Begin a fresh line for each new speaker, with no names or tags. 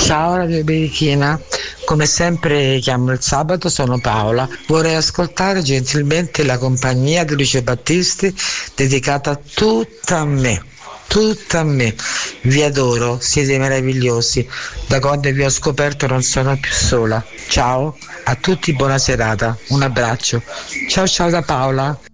Ciao Radio Berichina, come sempre chiamo il sabato, sono Paola. Vorrei ascoltare gentilmente la compagnia di Lucio Battisti dedicata tutta a me. Tutta a me, vi adoro, siete meravigliosi. Da quando vi ho scoperto non sono più sola. Ciao a tutti, buona serata, un abbraccio. Ciao ciao da Paola.